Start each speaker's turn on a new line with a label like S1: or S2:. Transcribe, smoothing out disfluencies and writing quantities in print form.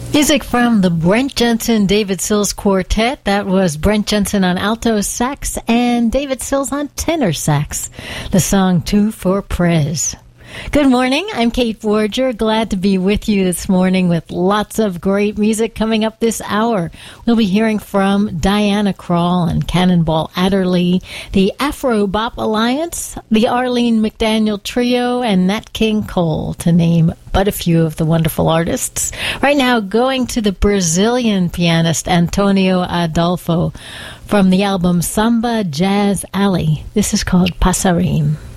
S1: Music from the Brent Jensen David Sills Quartet. That was Brent Jensen on alto sax and David Sills on tenor sax. The song Two for Prez. Good morning, I'm Kate Forger. Glad to be with you this morning with lots of great music coming up this hour. We'll be hearing from Diana Krall and Cannonball Adderley, the Afro Bop Alliance, the Arlene McDaniel Trio, and Nat King Cole, to name but a few of the wonderful artists. Right now, going to the Brazilian pianist Antonio Adolfo from the album Samba Jazz Alley. This is called Passarim.